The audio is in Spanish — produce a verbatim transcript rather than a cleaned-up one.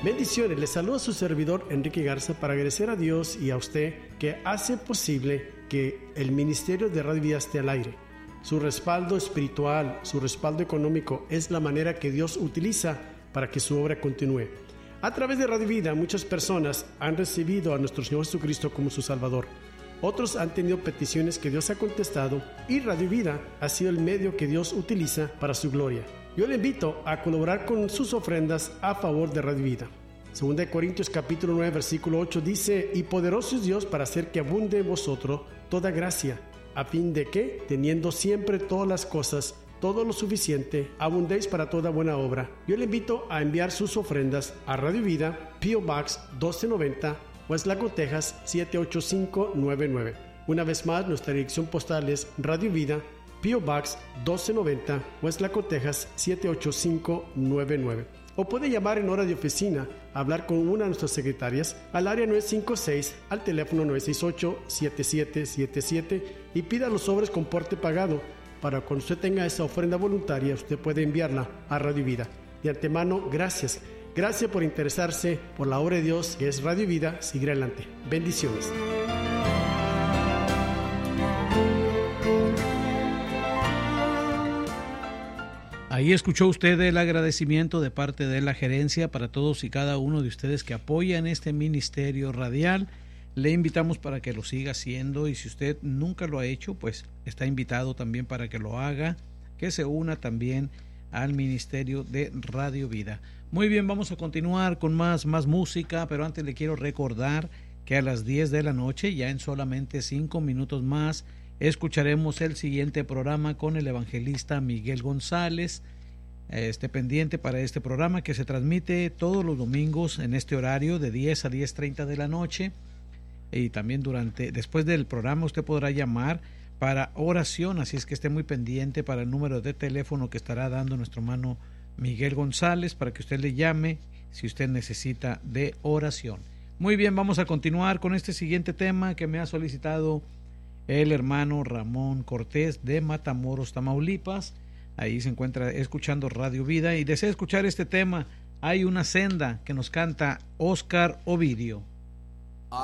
Bendiciones, les saluda su servidor Enrique Garza para agradecer a Dios y a usted que hace posible que el ministerio de Radio Vida esté al aire. Su respaldo espiritual, su respaldo económico es la manera que Dios utiliza para que su obra continúe. A través de Radio Vida, muchas personas han recibido a nuestro Señor Jesucristo como su Salvador. Otros han tenido peticiones que Dios ha contestado y Radio Vida ha sido el medio que Dios utiliza para su gloria. Yo le invito a colaborar con sus ofrendas a favor de Radio Vida. Segunda de Corintios capítulo nueve versículo ocho dice: y poderoso es Dios para hacer que abunde en vosotros toda gracia, a fin de que, teniendo siempre todas las cosas, todo lo suficiente, abundéis para toda buena obra. Yo le invito a enviar sus ofrendas a Radio Vida, P O Box doce noventa, West Laco, Texas siete ocho cinco nueve nueve. Una vez más, nuestra dirección postal es Radio Vida, P O Box doce noventa, West Laco, Texas siete ocho cinco nueve nueve. O puede llamar en hora de oficina a hablar con una de nuestras secretarias al área nueve cinco seis, al teléfono nueve seis ocho, siete siete siete siete y pida los sobres con porte pagado para cuando usted tenga esa ofrenda voluntaria, usted puede enviarla a Radio Vida. De antemano, gracias. Gracias por interesarse por la obra de Dios que es Radio Vida. Sigue adelante. Bendiciones. Ahí escuchó usted el agradecimiento de parte de la gerencia para todos y cada uno de ustedes que apoyan este ministerio radial. Le invitamos para que lo siga haciendo y si usted nunca lo ha hecho, pues está invitado también para que lo haga, que se una también al ministerio de Radio Vida. Muy bien, vamos a continuar con más, más música, pero antes le quiero recordar que a las diez de la noche, ya en solamente cinco minutos más, escucharemos el siguiente programa con el evangelista Miguel González. Esté pendiente para este programa que se transmite todos los domingos en este horario de diez a diez treinta de la noche. Y también durante, después del programa usted podrá llamar para oración, así es que esté muy pendiente para el número de teléfono que estará dando nuestro hermano Miguel González para que usted le llame si usted necesita de oración. Muy bien, vamos a continuar con este siguiente tema que me ha solicitado el hermano Ramón Cortés de Matamoros, Tamaulipas. Ahí se encuentra escuchando Radio Vida y desea escuchar este tema. Hay una senda que nos canta Oscar Ovidio.